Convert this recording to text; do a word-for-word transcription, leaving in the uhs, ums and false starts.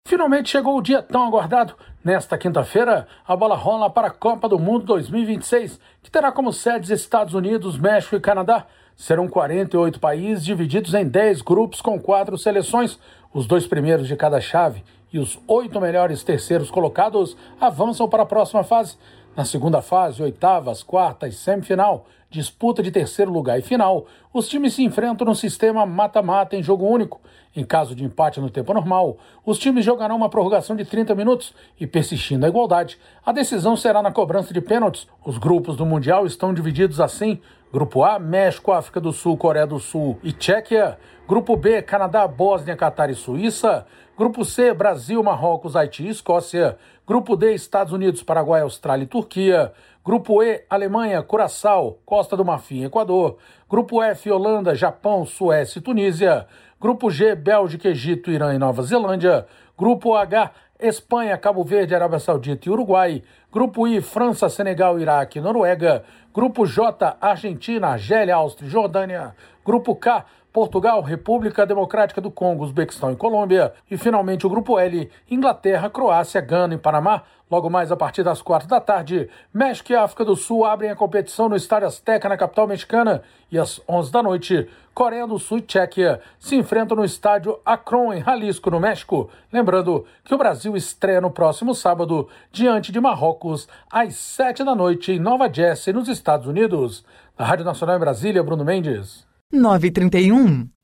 Finalmente chegou o dia tão aguardado. Nesta quinta-feira, a bola rola para a Copa do Mundo dois mil e vinte e seis, que terá como sedes Estados Unidos, México e Canadá. Serão quarenta e oito países divididos em dez grupos com quatro seleções. Os dois primeiros de cada chave e os oito melhores terceiros colocados avançam para a próxima fase. Na segunda fase, oitavas, quartas e semifinal, disputa de terceiro lugar e final, os times se enfrentam no sistema mata-mata em jogo único. Em caso de empate no tempo normal, os times jogarão uma prorrogação de trinta minutos e, persistindo a igualdade, a decisão será na cobrança de pênaltis. Os grupos do Mundial estão divididos assim: Grupo A, México, África do Sul, Coreia do Sul e Tchequia. Grupo B, Canadá, Bósnia, Catar e Suíça. Grupo C, Brasil, Marrocos, Haiti e Escócia. Grupo D, Estados Unidos, Paraguai, Austrália e Turquia. Grupo E, Alemanha, Curaçao, Costa do Marfim e Equador. Grupo F, Holanda, Japão, Suécia e Tunísia. Grupo G, Bélgica, Egito, Irã e Nova Zelândia. Grupo H, Espanha, Cabo Verde, Arábia Saudita e Uruguai. Grupo I, França, Senegal, Iraque e Noruega. Grupo J, Argentina, Argélia, Áustria e Jordânia. Grupo K, Portugal, República Democrática do Congo, Uzbequistão e Colômbia. E, finalmente, o Grupo L, Inglaterra, Croácia, Gana e Panamá. Logo mais, a partir das quatro da tarde, México e África do Sul abrem a competição no Estádio Azteca, na capital mexicana. E às onze da noite, Coreia do Sul e Tchequia se enfrentam no estádio Akron, em Jalisco, no México. Lembrando que o Brasil estreia no próximo sábado, diante de Marrocos, às sete da noite, em Nova Jersey, nos Estados Unidos. Da Rádio Nacional em Brasília, Bruno Mendes. nove e trinta e um.